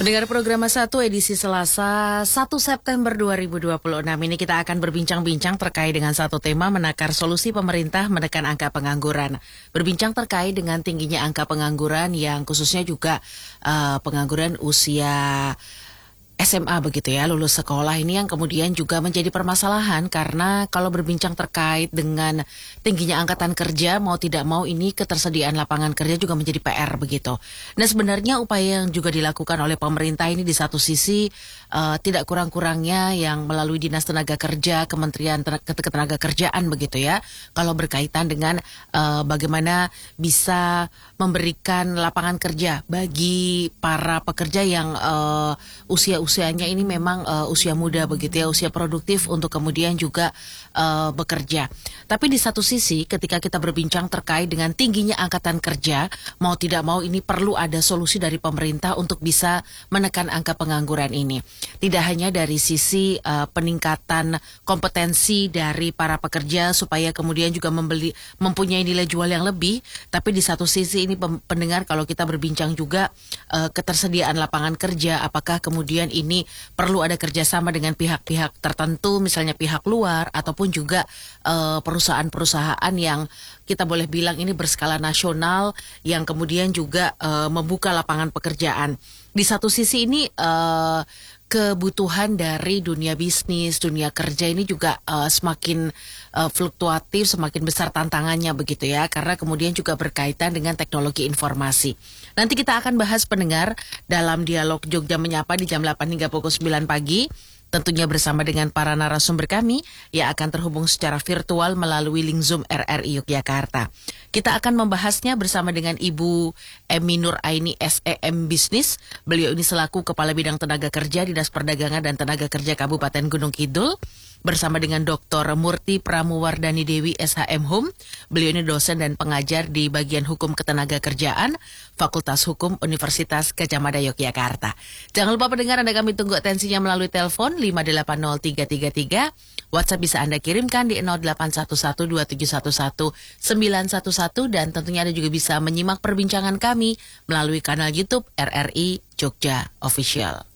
Pendengar program Satu edisi Selasa 1 September 2026 ini kita akan berbincang-bincang terkait dengan satu tema menakar solusi pemerintah menekan angka pengangguran. Berbincang terkait dengan tingginya angka pengangguran yang khususnya juga pengangguran usia SMA begitu ya, lulus sekolah ini yang kemudian juga menjadi permasalahan karena kalau berbincang terkait dengan tingginya angkatan kerja mau tidak mau ini ketersediaan lapangan kerja juga menjadi PR begitu. Nah sebenarnya upaya yang juga dilakukan oleh pemerintah ini di satu sisi tidak kurang-kurangnya yang melalui Dinas Tenaga Kerja, Kementerian Ketenagakerjaan begitu ya. Kalau berkaitan dengan bagaimana bisa memberikan lapangan kerja bagi para pekerja yang usianya ini memang usia muda begitu ya, usia produktif untuk kemudian juga bekerja. Tapi di satu sisi ketika kita berbincang terkait dengan tingginya angkatan kerja, mau tidak mau ini perlu ada solusi dari pemerintah untuk bisa menekan angka pengangguran ini. Tidak hanya dari sisi peningkatan kompetensi dari para pekerja supaya kemudian juga mempunyai nilai jual yang lebih, tapi di satu sisi ini pendengar kalau kita berbincang juga ketersediaan lapangan kerja, apakah kemudian ini perlu ada kerjasama dengan pihak-pihak tertentu, misalnya pihak luar ataupun juga perusahaan-perusahaan yang kita boleh bilang ini berskala nasional yang kemudian juga membuka lapangan pekerjaan. Di satu sisi ini kebutuhan dari dunia bisnis, dunia kerja ini juga semakin fluktuatif, semakin besar tantangannya begitu ya, karena kemudian juga berkaitan dengan teknologi informasi. Nanti kita akan bahas pendengar dalam dialog Jogja Menyapa di jam 8 hingga pukul 9 pagi. Tentunya bersama dengan para narasumber kami yang akan terhubung secara virtual melalui link Zoom RRI Yogyakarta. Kita akan membahasnya bersama dengan Ibu Emi Nur Aini SEM Bisnis. Beliau ini selaku Kepala Bidang Tenaga Kerja Dinas Perdagangan dan Tenaga Kerja Kabupaten Gunung Kidul. Bersama dengan Dr. Murti Pramuwardani Dewi SHM Hum. Beliau ini dosen dan pengajar di bagian Hukum Ketenagakerjaan Fakultas Hukum Universitas Gadjah Mada Yogyakarta. Jangan lupa pendengar Anda kami tunggu atensinya melalui telepon 580333. WhatsApp bisa Anda kirimkan di 08112711 911 dan tentunya Anda juga bisa menyimak perbincangan kami melalui kanal YouTube RRI Jogja Official.